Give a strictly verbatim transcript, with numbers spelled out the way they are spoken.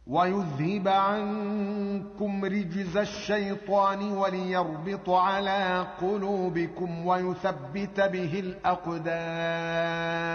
ويذهب عنكم رجز الشيطان وليربط على قلوبكم ويثبت به الأقدام.